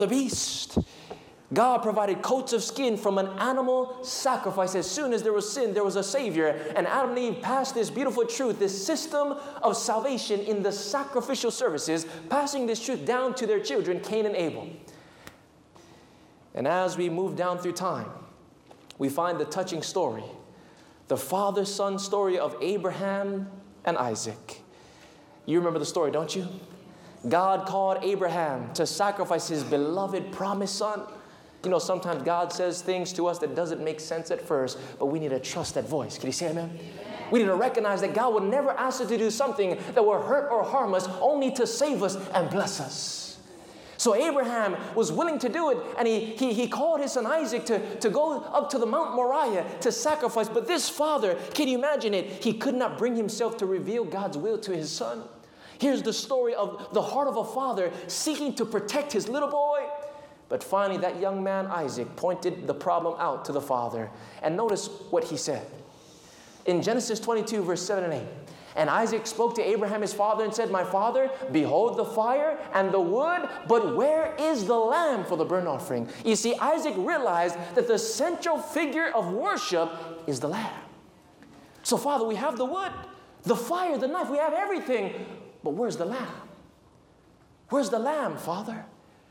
the beast. God provided coats of skin from an animal sacrifice. As soon as there was sin, there was a Savior. And Adam and Eve passed this beautiful truth, this system of salvation in the sacrificial services, passing this truth down to their children, Cain and Abel. And as we move down through time, we find the touching story, the father-son story of Abraham and Isaac. You remember the story, don't you? God called Abraham to sacrifice his beloved promised son. You know, sometimes God says things to us that doesn't make sense at first, but we need to trust that voice. Can you say amen? We need to recognize that God will never ask us to do something that will hurt or harm us, only to save us and bless us. So Abraham was willing to do it, and he called his son Isaac to go up to the Mount Moriah to sacrifice. But this father, can you imagine it? He could not bring himself to reveal God's will to his son. Here's the story of the heart of a father seeking to protect his little boy. But finally, that young man, Isaac, pointed the problem out to the father. And notice what he said. In Genesis 22, verse 7 and 8. And Isaac spoke to Abraham, his father, and said, My father, behold the fire and the wood, but where is the lamb for the burnt offering? You see, Isaac realized that the central figure of worship is the lamb. So, Father, we have the wood, the fire, the knife, we have everything. But where's the lamb? Where's the lamb, Father?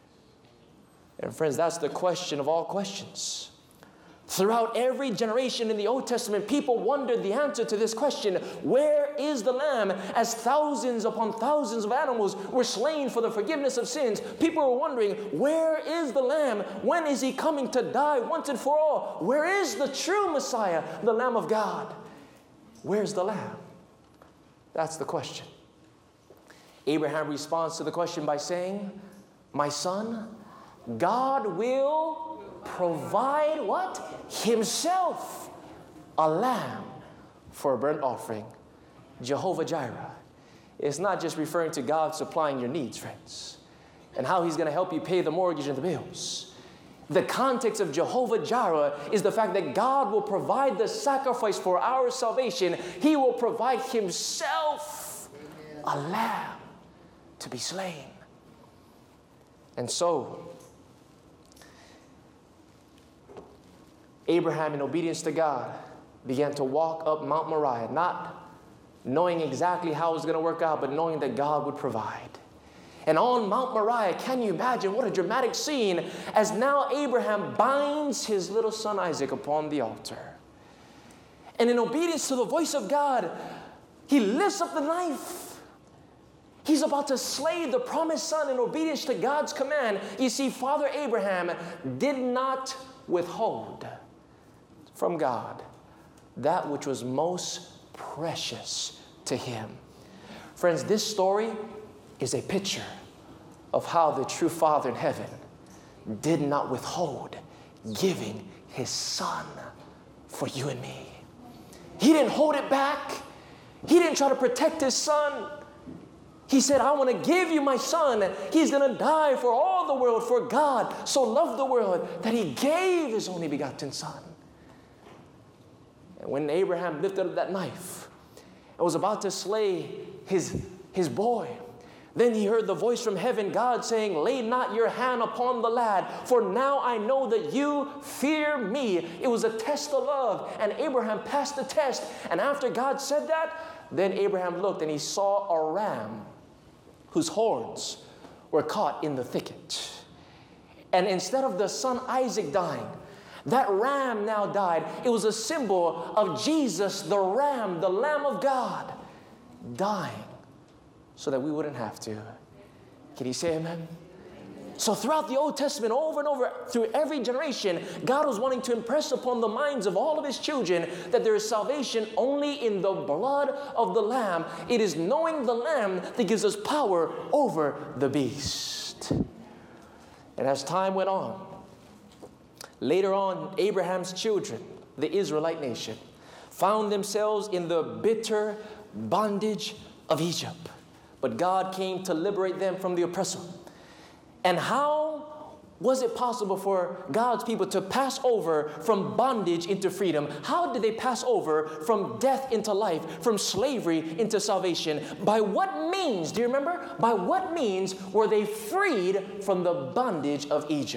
And friends, that's the question of all questions. Throughout every generation in the Old Testament, people wondered the answer to this question, where is the lamb? As thousands upon thousands of animals were slain for the forgiveness of sins, people were wondering, where is the lamb? When is he coming to die once and for all? Where is the true Messiah, the Lamb of God? Where's the lamb? That's the question. Abraham responds to the question by saying, My son, God will provide what? Himself a lamb for a burnt offering. Jehovah Jireh. It's not just referring to God supplying your needs, friends, and how He's going to help you pay the mortgage and the bills. The context of Jehovah Jireh is the fact that God will provide the sacrifice for our salvation. He will provide Himself a lamb to be slain. And so, Abraham, in obedience to God, began to walk up Mount Moriah, not knowing exactly how it was going to work out, but knowing that God would provide. And on Mount Moriah, can you imagine what a dramatic scene as now Abraham binds his little son Isaac upon the altar. And in obedience to the voice of God, he lifts up the knife. He's about to slay the promised son in obedience to God's command. You see, Father Abraham did not withhold from God that which was most precious to him. Friends, this story is a picture of how the true Father in heaven did not withhold giving His Son for you and me. He didn't hold it back. He didn't try to protect His Son. He said, I want to give you my Son. He's going to die for all the world, for God so loved the world that He gave His only begotten Son. And when Abraham lifted up that knife and was about to slay his boy, then he heard the voice from heaven, God saying, lay not your hand upon the lad, for now I know that you fear me. It was a test of love, and Abraham passed the test. And after God said that, then Abraham looked and he saw a ram whose horns were caught in the thicket. And instead of the son Isaac dying, that ram now died. It was a symbol of Jesus, the ram, the Lamb of God, dying so that we wouldn't have to. Can you say amen? So throughout the Old Testament, over and over, through every generation, God was wanting to impress upon the minds of all of His children that there is salvation only in the blood of the Lamb. It is knowing the Lamb that gives us power over the beast. And as time went on, later on, Abraham's children, the Israelite nation, found themselves in the bitter bondage of Egypt. But God came to liberate them from the oppressor. And how was it possible for God's people to pass over from bondage into freedom? How did they pass over from death into life, from slavery into salvation? By what means, do you remember? By what means were they freed from the bondage of Egypt?